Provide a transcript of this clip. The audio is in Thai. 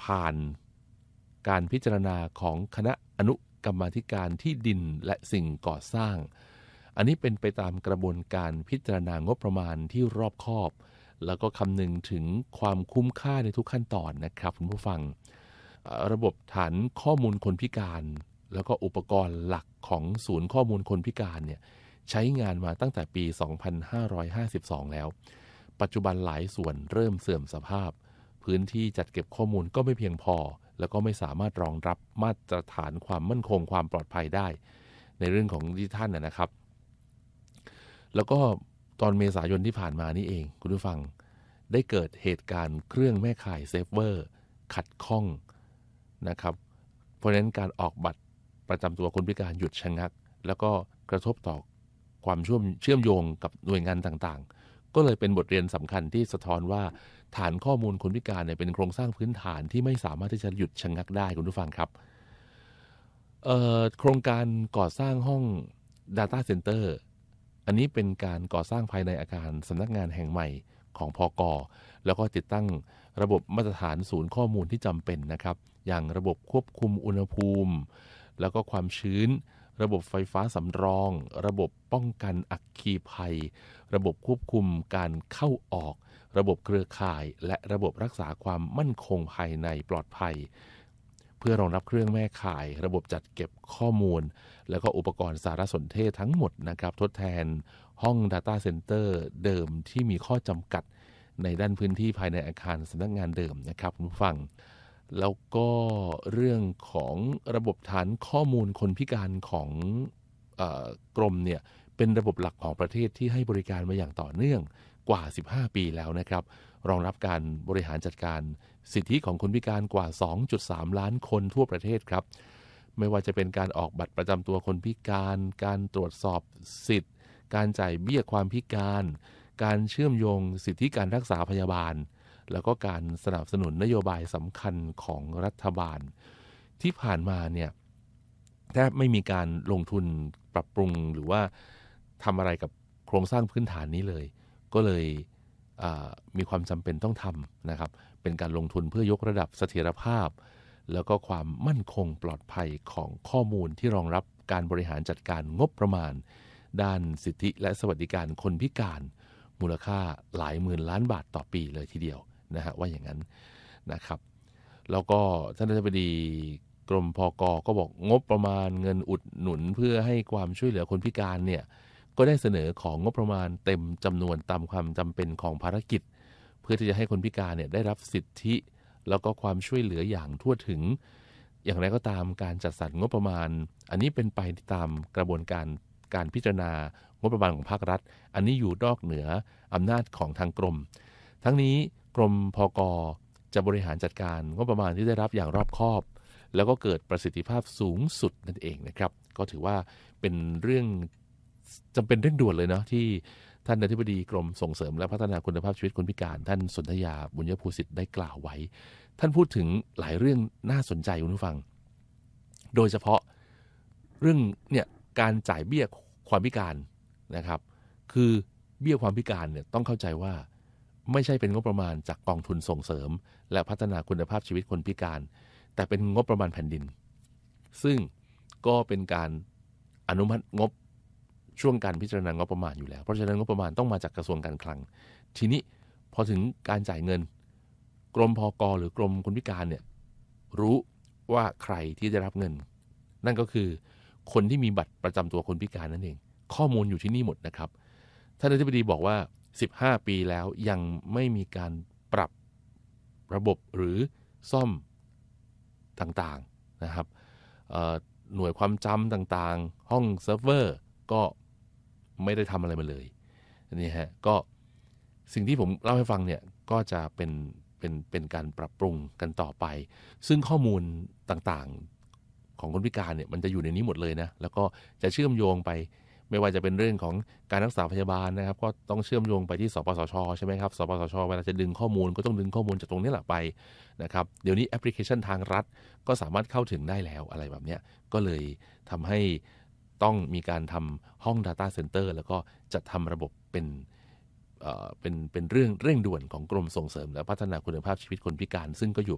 ผ่านการพิจารณาของคณะอนุกรรมาธิการที่ดินและสิ่งก่อสร้างอันนี้เป็นไปตามกระบวนการพิจารณางบประมาณที่รอบคอบแล้วก็คำนึงถึงความคุ้มค่าในทุกขั้นตอนนะครับคุณผู้ฟังระบบฐานข้อมูลคนพิการแล้วก็อุปกรณ์หลักของศูนย์ข้อมูลคนพิการเนี่ยใช้งานมาตั้งแต่ปี 2552 แล้วปัจจุบันหลายส่วนเริ่มเสื่อมสภาพพื้นที่จัดเก็บข้อมูลก็ไม่เพียงพอแล้วก็ไม่สามารถรองรับมาตรฐานความมั่นคงความปลอดภัยได้ในเรื่องของดิจิทัลนะครับแล้วก็ตอนเมษายนที่ผ่านมานี่เองคุณผู้ฟังได้เกิดเหตุการณ์เครื่องแม่ข่ายเซฟเวอร์ขัดข้องนะครับเพราะฉะนั้นการออกบัตรประจำตัวคนพิการหยุดชะงักแล้วก็กระทบต่อความเชื่อมโยงกับหน่วยงานต่างๆก็เลยเป็นบทเรียนสำคัญที่สะท้อนว่าฐานข้อมูลคนพิการเนี่ยเป็นโครงสร้างพื้นฐานที่ไม่สามารถที่จะหยุดชะงักได้คุณผู้ฟังครับโครงการก่อสร้างห้อง Data Center อันนี้เป็นการก่อสร้างภายในอาคารสำนักงานแห่งใหม่ของพก.แล้วก็ติดตั้งระบบมาตรฐานศูนย์ข้อมูลที่จำเป็นนะครับอย่างระบบควบคุมอุณหภูมิแล้วก็ความชื้นระบบไฟฟ้าสำรองระบบป้องกันอัคคีภัยระบบควบคุมการเข้าออกระบบเครือข่ายและระบบรักษาความมั่นคงภายในปลอดภัยเพื่อรองรับเครื่องแม่ข่ายระบบจัดเก็บข้อมูลแล้วก็อุปกรณ์สารสนเทศทั้งหมดนะครับทดแทนห้อง Data Center เดิมที่มีข้อจำกัดในด้านพื้นที่ภายในอาคารสำนักงานเดิมนะครับคุณผู้ฟังแล้วก็เรื่องของระบบฐานข้อมูลคนพิการของกรมเนี่ยเป็นระบบหลักของประเทศที่ให้บริการมาอย่างต่อเนื่องกว่า15ปีแล้วนะครับรองรับการบริหารจัดการสิทธิของคนพิการกว่า 2.3 ล้านคนทั่วประเทศครับไม่ว่าจะเป็นการออกบัตรประจำตัวคนพิการการตรวจสอบสิทธิ์การจ่ายเบี้ยความพิการการเชื่อมโยงสิทธิการรักษาพยาบาลแล้วก็การสนับสนุนนโยบายสำคัญของรัฐบาลที่ผ่านมาเนี่ยแทบไม่มีการลงทุนปรับปรุงหรือว่าทำอะไรกับโครงสร้างพื้นฐานนี้เลยก็เลยมีความจำเป็นต้องทำนะครับเป็นการลงทุนเพื่อยกระดับเสถียรภาพแล้วก็ความมั่นคงปลอดภัยของข้อมูลที่รองรับการบริหารจัดการงบประมาณด้านสิทธิและสวัสดิการคนพิการมูลค่าหลายหมื่นล้านบาทต่อปีเลยทีเดียวนะฮะว่าอย่างนั้นนะครับแล้วก็ท่านอธิบดีกรมพก.ก็บอกงบประมาณเงินอุดหนุนเพื่อให้ความช่วยเหลือคนพิการเนี่ยก็ได้เสนอของงบประมาณเต็มจำนวนตามความจำเป็นของภารกิจเพื่อที่จะให้คนพิการเนี่ยได้รับสิทธิแล้วก็ความช่วยเหลืออย่างทั่วถึงอย่างไรก็ตามการจัดสรรงบประมาณอันนี้เป็นไปตามกระบวนการพิจารณางบประมาณของภาครัฐอันนี้อยู่นอกเหนืออำนาจของทางกรมทั้งนี้กรมพก.จะบริหารจัดการงบประมาณที่ได้รับอย่างรอบคอบแล้วก็เกิดประสิทธิภาพสูงสุดนั่นเองนะครับก็ถือว่าเป็นเรื่องจำเป็นเร่งด่วนเลยเนาะที่ท่านอธิบดีกรมส่งเสริมและพัฒนาคุณภาพชีวิตคนพิการท่านสนธยาบุญยภูสิทธิ์ได้กล่าวไว้ท่านพูดถึงหลายเรื่องน่าสนใจคุณผู้ฟังโดยเฉพาะเรื่องเนี่ยการจ่ายเบี้ยความพิการนะครับคือเบี้ยความพิการเนี่ยต้องเข้าใจว่าไม่ใช่เป็นงบประมาณจากกองทุนส่งเสริมและพัฒนาคุณภาพชีวิตคนพิการแต่เป็นงบประมาณแผ่นดินซึ่งก็เป็นการอนุมัติงบช่วงการพิจารณางบประมาณอยู่แล้วเพราะฉะนั้นงบประมาณต้องมาจากกระทรวงการคลังทีนี้พอถึงการจ่ายเงินกรมพก.หรือกรมคนพิการเนี่ยรู้ว่าใครที่ได้รับเงินนั่นก็คือคนที่มีบัตรประจำตัวคนพิการนั่นเองข้อมูลอยู่ที่นี่หมดนะครับท่านอธิบดีบอกว่า15ปีแล้วยังไม่มีการปรับระบบหรือซ่อมต่างๆนะครับหน่วยความจำต่างๆห้องเซิร์ฟเวอร์ก็ไม่ได้ทำอะไรมาเลยนี่ฮะก็สิ่งที่ผมเล่าให้ฟังเนี่ยก็จะเป็นการปรับปรุงกันต่อไปซึ่งข้อมูลต่างๆของคนพิการเนี่ยมันจะอยู่ในนี้หมดเลยนะแล้วก็จะเชื่อมโยงไปไม่ว่าจะเป็นเรื่องของการรักษาพยาบาลนะครับก็ต้องเชื่อมโยงไปที่สปสช.ใช่ไหมครับสปสช.เวลาจะดึงข้อมูลก็ต้องดึงข้อมูลจากตรงนี้แหละไปนะครับเดี๋ยวนี้แอปพลิเคชันทางรัฐก็สามารถเข้าถึงได้แล้วอะไรแบบนี้ก็เลยทำให้ต้องมีการทำห้อง Data Center แล้วก็จัดทำระบบเป็นเรื่องเร่งด่วนของกรมส่งเสริมและพัฒนาคุณภาพชีวิตคนพิการซึ่งก็อยู่